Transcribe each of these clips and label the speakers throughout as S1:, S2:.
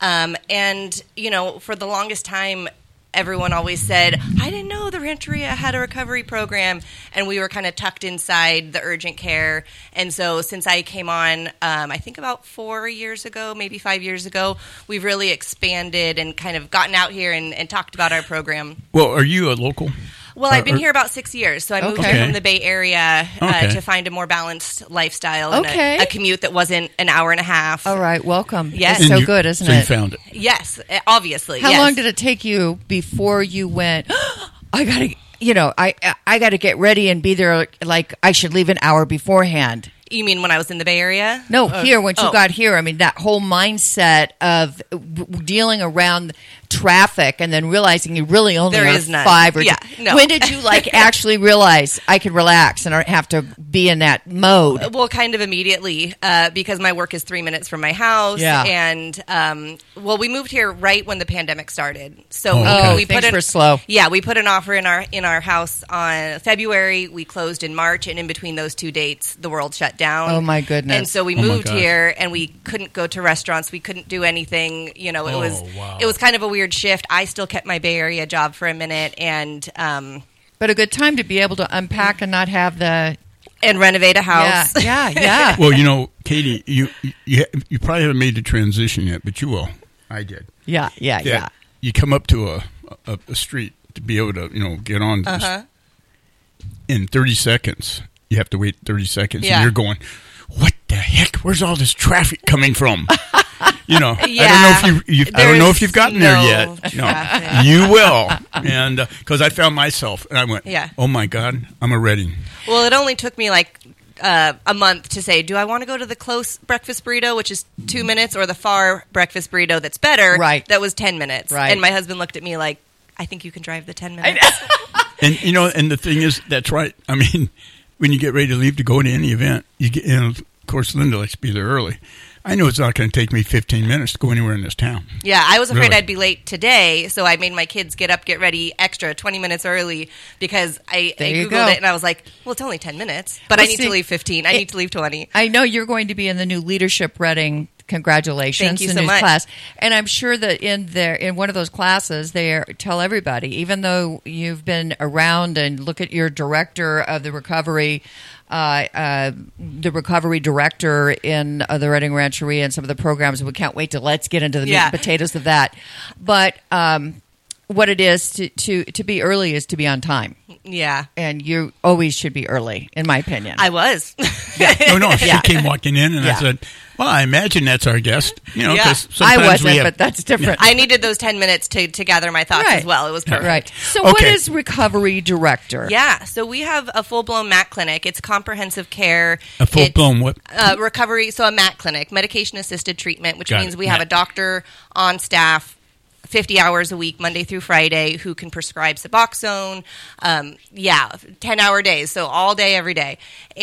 S1: And, for the longest time, everyone always said, I didn't know the Rancheria had a recovery program, and we were kind of tucked inside the urgent care. And so since I came on, I think about 4 years ago, maybe 5 years ago, we've really expanded and kind of gotten out here and talked about our program.
S2: Well, are you a local?
S1: Well, I've been here about 6 years, so I moved here from the Bay Area
S2: Okay.
S1: to find a more balanced lifestyle
S3: Okay.
S1: and a commute that wasn't an hour and a half.
S3: All right, welcome.
S1: Yes.
S3: It's so
S2: And
S3: good, isn't
S2: so
S3: it?
S2: you found it.
S1: Yes, obviously.
S3: How
S1: yes.
S3: long did it take you before you went, I got to, I got to get ready and be there, like I should leave an hour beforehand?
S1: You mean when I was in the Bay Area?
S3: No, here, once you
S1: oh.
S3: got here, I mean, that whole mindset of dealing around traffic and then realizing you really only
S1: There
S3: are
S1: is none.
S3: 5 or
S1: Yeah,
S3: 10.
S1: no.
S3: When did you, actually realize I could relax and I don't have to be in that mode?
S1: Well, kind of immediately, because my work is 3 minutes from my house.
S3: Yeah.
S1: And, we moved here right when the pandemic started. So
S2: okay.
S1: we
S3: things
S1: put
S3: were slow.
S1: Yeah, we put an offer in our house on February. We closed in March, and in between those two dates, the world shut down.
S3: Oh, my goodness.
S1: And so we
S2: Oh, my
S1: moved
S2: gosh.
S1: here, and we couldn't go to restaurants. We couldn't do anything. It was
S2: wow.
S1: it was kind of a weird shift. I still kept my Bay Area job for a minute, and
S3: But a good time to be able to unpack and not have the...
S1: renovate a house.
S3: Yeah.
S2: Well, Katie, you probably haven't made the transition yet, but you will. I did.
S3: Yeah.
S2: You come up to a street to be able to, get on this. In 30 seconds. You have to wait 30 seconds,
S1: Yeah.
S2: and you're going, what the heck? Where's all this traffic coming from?
S1: Yeah.
S2: I don't know if you've gotten there
S1: There's
S2: yet.
S1: no
S2: No,
S1: traffic.
S2: you will. And because I found myself, and I went,
S1: Yeah.
S2: oh my God, I'm a Reading.
S1: Well, it only took me a month to say, do I want to go to the close breakfast burrito, which is 2 minutes, or the far breakfast burrito that's better,
S3: Right.
S1: that was 10 minutes.
S3: Right.
S1: And my husband looked at me like, I think you can drive the 10 minutes.
S2: And and the thing is, that's right. I mean, when you get ready to leave to go to any event, you get. Of course, Linda likes to be there early. I know it's not going to take me 15 minutes to go anywhere in this town.
S1: Yeah, I was afraid
S2: Really?
S1: I'd be late today, so I made my kids get ready extra 20 minutes early because I
S3: There you
S1: Googled
S3: go.
S1: it and I was like, well, it's only 10 minutes, but
S3: Well,
S1: I need
S3: see,
S1: to leave 15. I need to leave 20.
S3: I know you're going to be in the new Leadership Reading. Congratulations.
S1: Thank you
S3: the
S1: so
S3: new
S1: much.
S3: class. And I'm sure that in one of those classes, they tell everybody, even though you've been around and look at your director of the recovery director in the Reading Rancheria and some of the programs. We can't wait to let's get into the meat and potatoes of that. But what it is to be early is to be on time.
S1: Yeah.
S3: And you always should be early, in my opinion.
S1: I was.
S2: No, she came walking in, and I said, well, I imagine that's our guest.
S1: Yeah.
S2: 'cause
S3: I
S2: sometimes
S3: wasn't,
S2: we have-
S3: but that's different.
S1: I needed those 10 minutes to gather my thoughts
S3: Right.
S1: as well. It was perfect.
S3: Right. So what
S2: Okay.
S3: is recovery director?
S1: Yeah, so we have a full-blown MAC clinic. It's comprehensive care.
S2: A full-blown what?
S1: Recovery, so a MAC clinic, medication-assisted treatment, which
S2: Got
S1: means
S2: it.
S1: we have
S2: MAC.
S1: a doctor on staff 50 hours a week, Monday through Friday, who can prescribe Suboxone. 10-hour days, so all day, every day.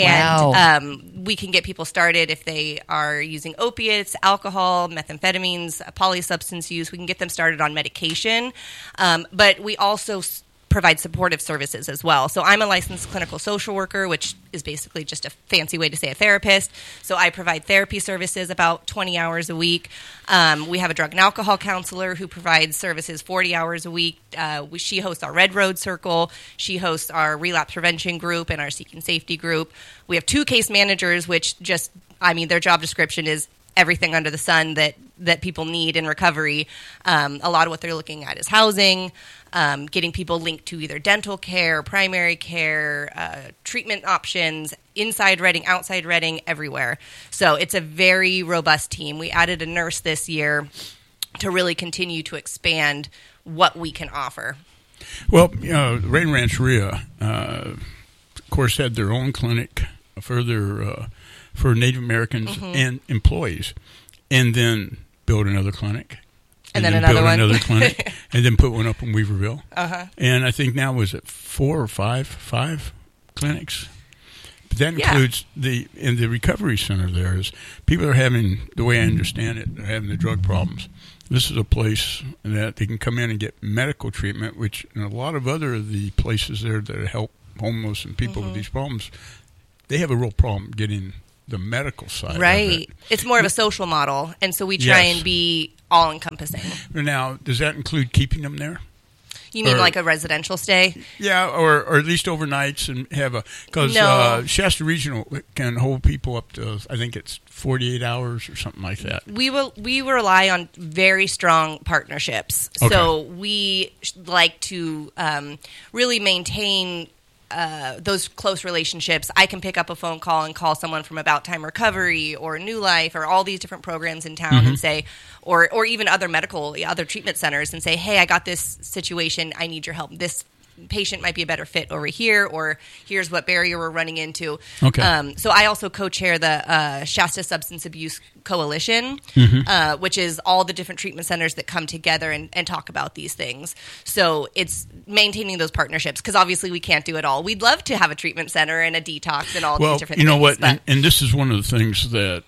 S1: And we can get people started if they are using opiates, alcohol, methamphetamines, polysubstance use. We can get them started on medication. But we also provide supportive services as well. So I'm a licensed clinical social worker, which is basically just a fancy way to say a therapist. So I provide therapy services about 20 hours a week. We have a drug and alcohol counselor who provides services 40 hours a week. She hosts our Red Road Circle. She hosts our relapse prevention group and our seeking safety group. We have 2 case managers, which their job description is everything under the sun that people need in recovery. A lot of what they're looking at is housing, getting people linked to either dental care, primary care, treatment options, inside Reading, outside Reading, everywhere. So it's a very robust team. We added a nurse this year to really continue to expand what we can offer.
S2: Well, Reading Rancheria, of course, had their own clinic for Native Americans and employees, and then build another clinic.
S1: And then another
S2: build
S1: one.
S2: another clinic, and then put one up in Weaverville. And I think now, was it 4 or 5 clinics? But that includes the recovery center there is people are having, the way I understand it, they're having the drug problems. This is a place that they can come in and get medical treatment, which in a lot of other of the places there that help homeless and people with these problems, they have a real problem getting the medical side.
S1: Right. It's more of a social model, and so we try and be all encompassing.
S2: Now, does that include keeping them there?
S1: You mean like a residential stay?
S2: Yeah, or at least overnights and have because Shasta Regional can hold people up to, I think it's 48 hours or something like that.
S1: We rely on very strong partnerships. Okay. So we like to really maintain those close relationships. I can pick up a phone call and call someone from About Time Recovery or New Life or all these different programs in town and say, or even other treatment centers and say, hey, I got this situation. I need your help. This patient might be a better fit over here, or here's what barrier we're running into. Okay. So I also co-chair the Shasta Substance Abuse Coalition, which is all the different treatment centers that come together and talk about these things. So it's maintaining those partnerships, because obviously we can't do it all. We'd love to have a treatment center and a detox and all these different things.
S2: Well, you know what, and this is one of the things that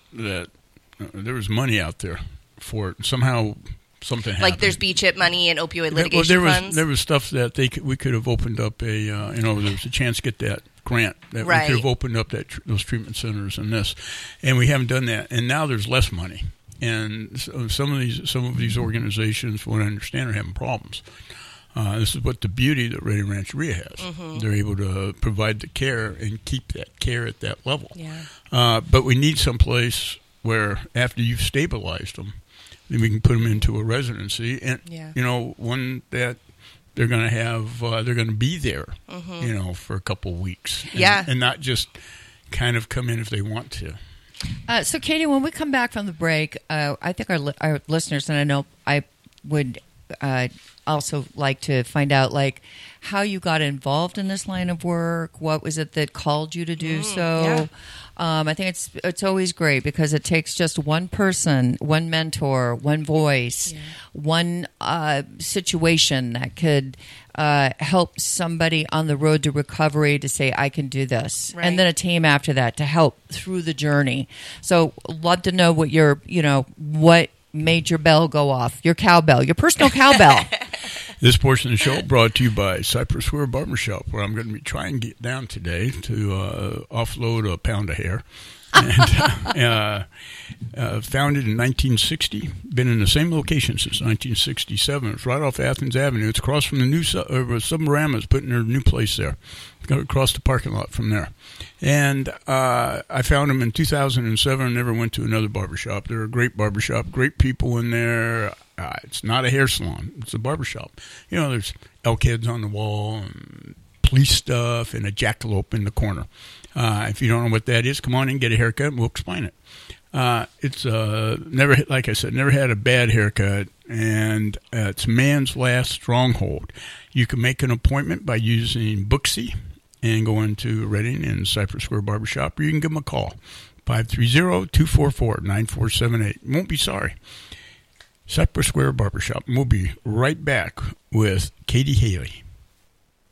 S2: there was money out there for it. Somehow something happened.
S1: Like there's B-CHIP money and opioid litigation funds.
S2: There was stuff that we could have opened up there was a chance to get that grant that we could have opened up those treatment centers and we haven't done that. And now there's less money, and some of these organizations, from what I understand, are having problems. This is what the beauty that Redding Rancheria has. They're able to provide the care and keep that care at that level. Yeah. But we need some place where after you've stabilized them, then we can put them into a residency, and one that they're going to have, they're going to be there, for a couple of weeks, and not just kind of come in if they want to.
S3: So, Katie, when we come back from the break, I think our listeners, and I know I would also like to find out, like, how you got involved in this line of work. What was it that called you to do so? Yeah. I think it's always great because it takes just one person, one mentor, one voice, one situation that could help somebody on the road to recovery to say, I can do this. Right. And then a team after that to help through the journey. So love to know what made your bell go off, your cowbell, your personal cowbell.
S2: This portion of the show brought to you by Cypress Square Barbershop, where I'm going to be trying to get down today to offload a pound of hair. And, founded in 1960, been in the same location since 1967. It's right off Athens Avenue. It's across from the new Suburama's putting their new place there. Across the parking lot from there. And I found them in 2007 and never went to another barbershop. They're a great barbershop, great people in there. It's not a hair salon. It's a barbershop. There's elk heads on the wall and police stuff and a jackalope in the corner. If you don't know what that is, come on in, get a haircut, and we'll explain it. It's never had a bad haircut, and it's man's last stronghold. You can make an appointment by using Booksy and go into Redding and Cypress Square Barbershop, or you can give them a call, 530-244-9478. You won't be sorry. Cypress Square Barbershop. And we'll be right back with Katie Haley.